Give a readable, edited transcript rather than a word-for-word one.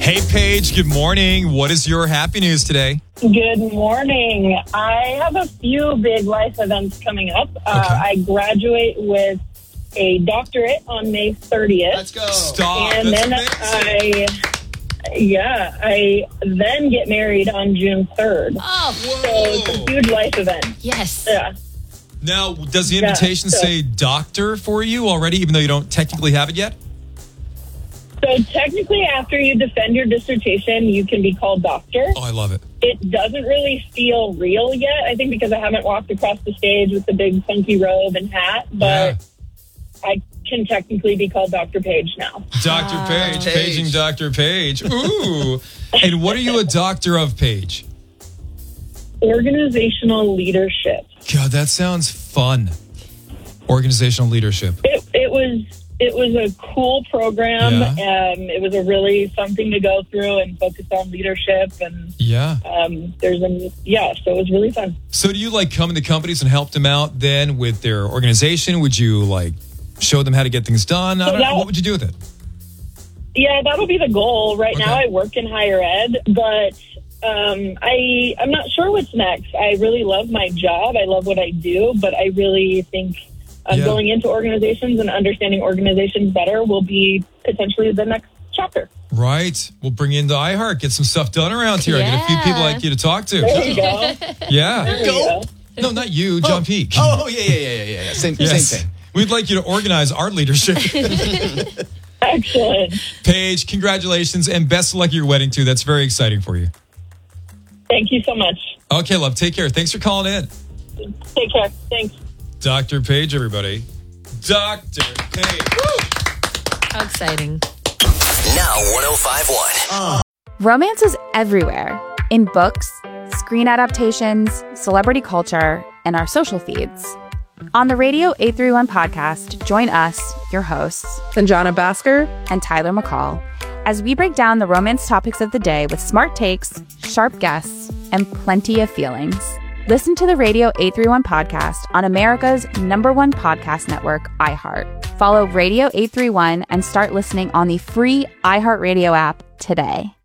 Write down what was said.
Hey, Paige, good morning. What is your happy news today? Good morning. I have a few big life events coming up. I graduate with a doctorate on May 30th. Let's go. Stop. And That's then amazing. I then get married on June 3rd. Oh, So it's a huge life event. yes. Yeah. Now, does the invitation say doctor for you already, even though you don't technically have it yet? So technically, after you defend your dissertation, you can be called doctor. Oh, I love it. It doesn't really feel real yet, I think, because I haven't walked across the stage with the big funky robe and hat, but I can technically be called Dr. Page now. Dr. Page, Paige. paging Dr. Page. Ooh. And what are you a doctor of, Paige? Organizational leadership. God, that sounds fun. Organizational leadership. It was a cool program. Yeah. It was a really fun thing to go through and focus on leadership. And Yeah. so it was really fun. So do you come into companies and help them out then with their organization? Would you show them how to get things done? I don't know. What would you do with it? Yeah, that'll be the goal. Right now Okay. I work in higher ed, but I'm not sure what's next. I really love my job. I love what I do, but I really think going into organizations and understanding organizations better will be potentially the next chapter. Right. We'll bring you into iHeart, get some stuff done around here. Yeah. Get a few people like you to talk to. There you go. Yeah. There you go. No, not you, John Peake. Oh, yeah. Same thing. We'd like you to organize our leadership. Excellent. Paige, congratulations and best of luck at your wedding too. That's very exciting for you. Thank you so much. Okay, love. Take care. Thanks for calling in. Take care. Thanks. Dr. Page, everybody. Dr. Page. Woo! How exciting. Now 105.1. Romance is everywhere in books, screen adaptations, celebrity culture, and our social feeds. On the Radio 831 podcast, join us, your hosts, Sanjana Bhaskar and Tyler McCall, as we break down the romance topics of the day with smart takes, sharp guests, and plenty of feelings. Listen to the Radio 831 podcast on America's #1 podcast network, iHeart. Follow Radio 831 and start listening on the free iHeartRadio app today.